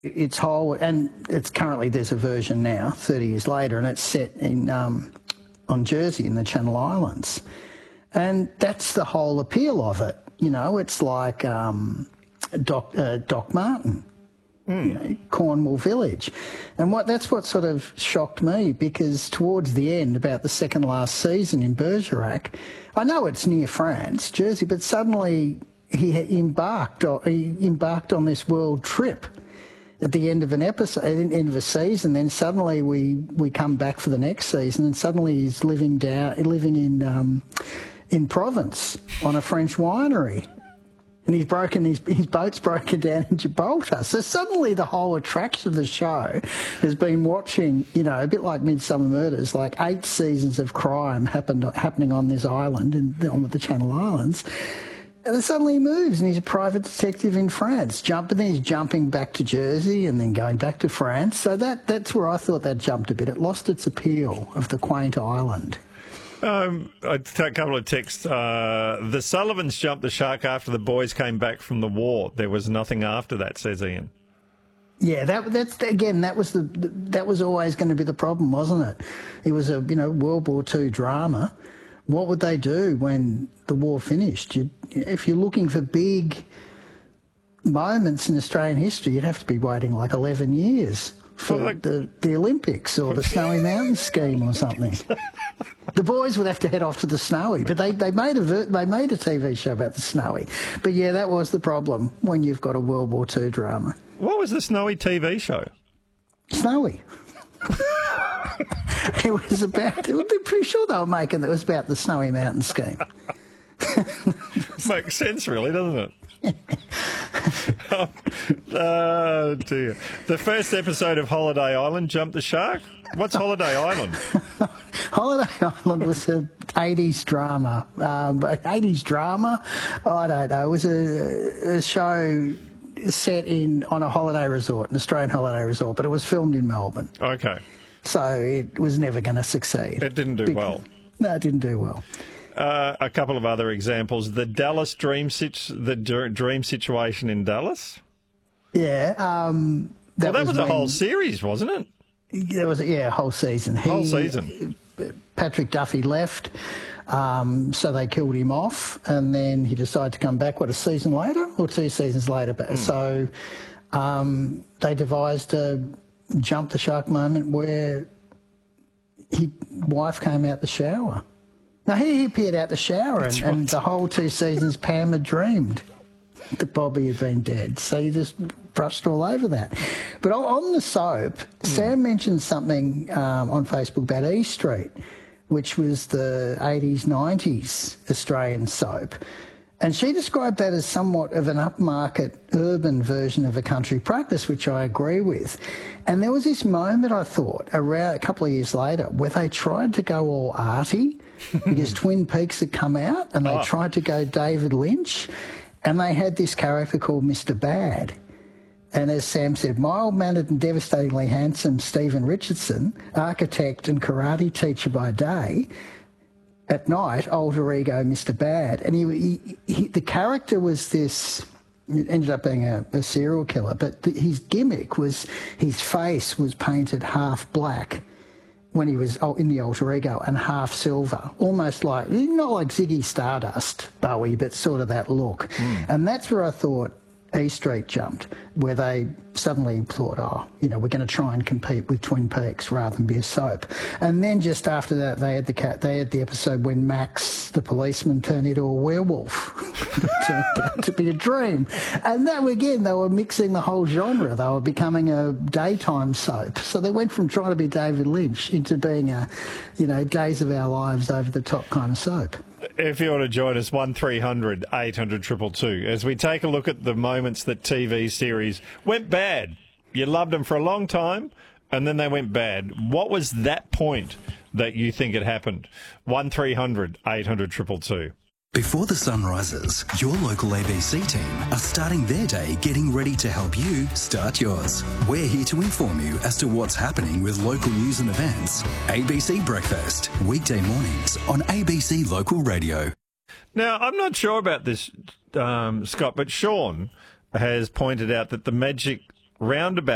its whole, and it's currently, there's a version now, 30 years later, and it's set in on Jersey in the Channel Islands. And that's the whole appeal of it. You know, it's like Doc Martin, you know, Cornwall Village. And that's what sort of shocked me, because towards the end, about the second last season in Bergerac, I know it's near France, Jersey, but suddenly he embarked on this world trip at the end of an episode, end of a season. Then suddenly we come back for the next season, and suddenly he's living in Provence on a French winery, and his boat's broken down in Gibraltar. So suddenly the whole attraction of the show has been watching, you know, a bit like Midsummer Murders, like 8 seasons of crime happening on this island on the Channel Islands. And then suddenly he moves and he's a private detective in France. Then he's jumping back to Jersey and then going back to France. So that's where I thought that jumped a bit. It lost its appeal of the quaint island. A couple of texts. The Sullivans jumped the shark after the boys came back from the war. There was nothing after that, says Ian. Yeah, that was always going to be the problem, wasn't it? It was a World War II drama. What would they do when the war finished? If you're looking for big moments in Australian history, you'd have to be waiting like 11 years for the Olympics or the Snowy Mountain scheme or something. The boys would have to head off to the Snowy, but they made a TV show about the Snowy. But yeah, that was the problem when you've got a World War II drama. What was the Snowy TV show? Snowy. It was about, I'm pretty sure they were making it was about the Snowy Mountain scheme. Makes sense, really, doesn't it? Oh, dear. The first episode of Holiday Island jumped the shark? What's Holiday Island? Holiday Island was an 80s drama. 80s drama? I don't know. It was a show set on a holiday resort, an Australian holiday resort, but it was filmed in Melbourne. Okay. So it was never going to succeed. It didn't do well. No, it didn't do well. A couple of other examples. The Dallas dream situation in Dallas. Yeah. That was a whole series, wasn't it? There was a whole season. Whole season. Patrick Duffy left, so they killed him off, and then he decided to come back, a season later or 2 seasons later. So they devised a jump the shark moment where his wife came out the shower. Now, he appeared out the shower, and the whole 2 seasons Pam had dreamed that Bobby had been dead. So you just brushed all over that. But on the soap, Sam mentioned something on Facebook about E Street, which was the 80s, 90s Australian soap. And she described that as somewhat of an upmarket urban version of A Country Practice, which I agree with. And there was this moment, I thought, around a couple of years later, where they tried to go all arty because Twin Peaks had come out, and they tried to go David Lynch, and they had this character called Mr. Bad. And as Sam said, mild-mannered and devastatingly handsome Stephen Richardson, architect and karate teacher by day, at night, alter ego Mr. Bad. And the character was this, it ended up being a serial killer, but his gimmick was his face was painted half black when he was in the alter ego and half silver, almost like, not like Ziggy Stardust, Bowie, but sort of that look. And that's where I thought E Street jumped, where they suddenly thought, we're going to try and compete with Twin Peaks rather than be a soap. And then just after that, they had the episode when Max, the policeman, turned into a werewolf. It turned out to be a dream. And that, again, they were mixing the whole genre. They were becoming a daytime soap. So they went from trying to be David Lynch into being a, Days of Our Lives over the top kind of soap. If you want to join us, 1300 800 222, as we take a look at the moments that TV series went bad. You loved them for a long time, and then they went bad. What was that point that you think it happened? 1300 800 222. Before the sun rises, your local ABC team are starting their day getting ready to help you start yours. We're here to inform you as to what's happening with local news and events. ABC Breakfast, weekday mornings on ABC Local Radio. Now, I'm not sure about this, Scott, but Sean has pointed out that the Magic Roundabout